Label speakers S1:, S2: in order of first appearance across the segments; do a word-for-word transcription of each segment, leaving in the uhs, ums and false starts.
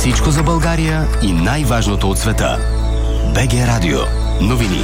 S1: Всичко за България и най-важното от света. БГ Радио. Новини.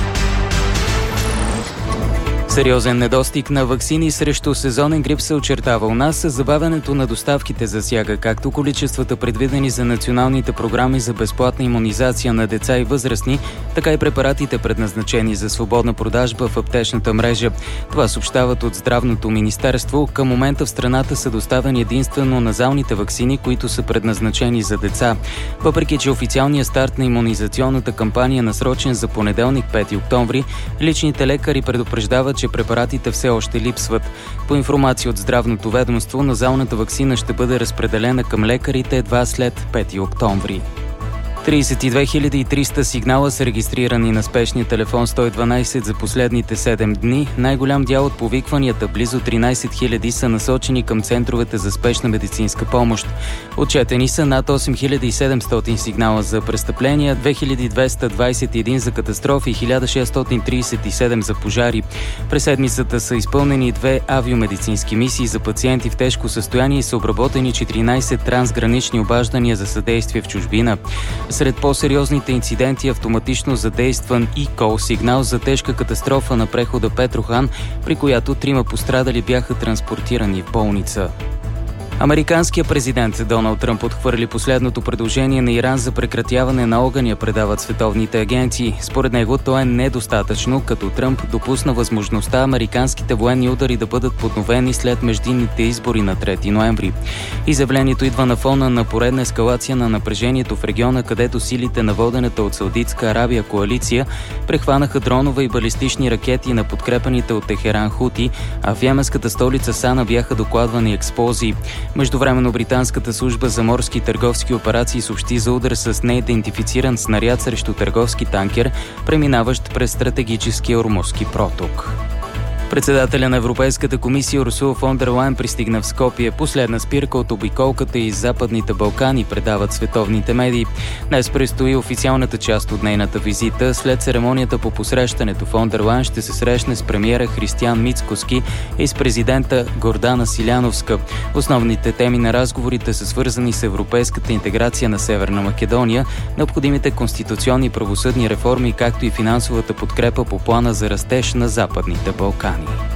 S2: Сериозен недостиг на ваксини срещу сезонен грип се очертава у нас. Забавянето на доставките засяга както количествата предвидени за националните програми за безплатна имунизация на деца и възрастни, така и препаратите предназначени за свободна продажба в аптечната мрежа. Това съобщават от Здравното министерство. Към момента в страната са доставени единствено назалните ваксини, които са предназначени за деца. Въпреки че официалният старт на имунизационната кампания е насрочен за понеделник, пети октомври, личните лекари предупреждават, че препаратите все още липсват. По информация от Здравното ведомство, назалната ваксина ще бъде разпределена към лекарите едва след пети октомври. тридесет и две хиляди и триста сигнала са регистрирани на спешния телефон сто и дванадесет за последните седем дни. Най-голям дял от повикванията, близо тринадесет хиляди, са насочени към центровете за спешна медицинска помощ. Отчетени са над осем хиляди и седемстотин сигнала за престъпления, две хиляди двеста двадесет и един за катастрофи и хиляда шестстотин тридесет и седем за пожари. През седмицата са изпълнени две авиомедицински мисии за пациенти в тежко състояние и са обработени четиринадесет трансгранични обаждания за съдействие в чужбина. Сред по-сериозните инциденти автоматично задействан и-кол сигнал за тежка катастрофа на прехода Петрохан, при която трима пострадали бяха транспортирани в болница. Американският президент Доналд Тръмп отхвърли последното предложение на Иран за прекратяване на огъня, предават световните агенции. Според него то е недостатъчно, като Тръмп допусна възможността американските военни удари да бъдат подновени след междинните избори на трети ноември. Изявлението идва на фона на поредна ескалация на напрежението в региона, където силите на водената от Саудитска Арабия коалиция прехванаха дронове и балистични ракети на подкрепаните от Техеран хути, а в йеменската столица Сана бяха докладвани експлозии. Междувременно британската служба за морски и търговски операции съобщи за удар с неидентифициран снаряд срещу търговски танкер, преминаващ през стратегическия Ормузски проток. Председателя на Европейската комисия Урсула фон дер Лайен пристигна в Скопие. Последна спирка от обиколката из Западните Балкани, предават световните медии. Днес предстои официалната част от нейната визита. След церемонията по посрещането, фон дер Лайен ще се срещне с премиера Християн Мицкоски и с президента Гордана Силяновска. Основните теми на разговорите са свързани с европейската интеграция на Северна Македония, необходимите конституционни и правосъдни реформи, както и финансовата подкрепа по плана за растеж на Западните Балкани.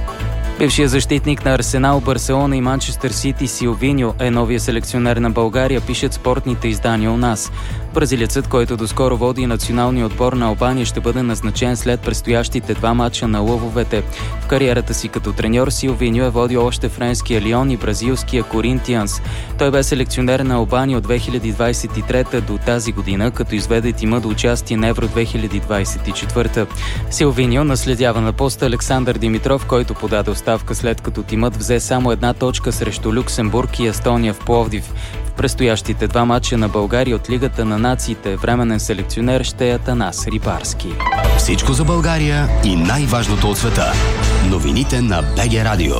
S2: Бившият защитник на Арсенал, Барселона и Манчестър Сити Силвиньо е новия селекционер на България, пишат спортните издания у нас. Бразилецът, който доскоро води националния отбор на Албания, ще бъде назначен след предстоящите два мача на лъвовете. В кариерата си като треньор Силвиньо е водил още френския Лион и бразилския Коринтианс. Той бе селекционер на Албания от две хиляди двадесет и трета до тази година, като изведе тима до участие на Евро две хиляди двадесет и четвърта. Силвиньо наследява на поста Александър Димитров, който подаде оставка след като тимът взе само една точка срещу Люксембург и Естония в Пловдив. В предстоящите два мача на България от Лигата на нациите временен селекционер ще е Атанас Рибарски.
S1: Всичко за България и най-важното от света. Новините на БГ Радио.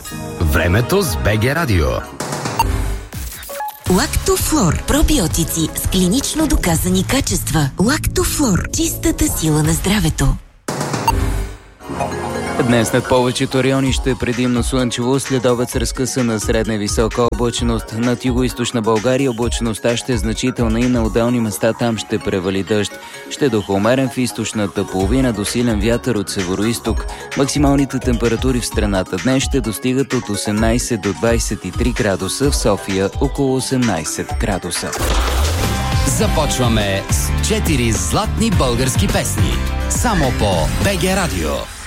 S1: Времето с БГ Радио.
S3: Лактофлор. Пробиотици с клинично доказани качества. Лактофлор. Чистата сила на здравето.
S2: Днес над повечето райони ще е предимно слънчево, следобед с разкъсана средна и висока облачност. Над юго-източна България облачността ще е значителна и на отделни места там ще превали дъжд. Ще духа умерен в източната половина до силен вятър от североизток. Максималните температури в страната днес ще достигат от осемнадесет до двадесет и три градуса, в София около осемнадесет градуса.
S1: Започваме с четири златни български песни. Само по БГ Радио.